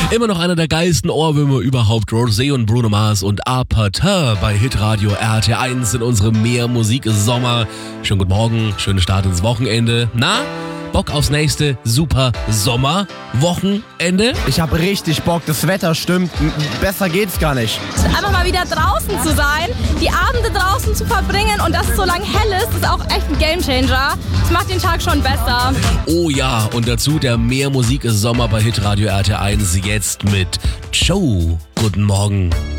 Immer noch einer der geilsten Ohrwürmer überhaupt. Rosé und Bruno Mars und Apartin bei Hitradio RT1 in unserem Mehr-Musik-Sommer. Schönen guten Morgen, schönen Start ins Wochenende. Na, Bock aufs nächste super Sommer-Wochenende? Ich habe richtig Bock, das Wetter stimmt, besser geht's gar nicht. Einfach mal wieder draußen zu sein, die Abende draußen zu verbringen und dass es so lange hell ist auch echt ein Gamechanger. Das macht den Tag schon besser. Oh ja, und dazu der Mehr-Musik-Sommer bei Hitradio RT1 jetzt mit Joe. Guten Morgen.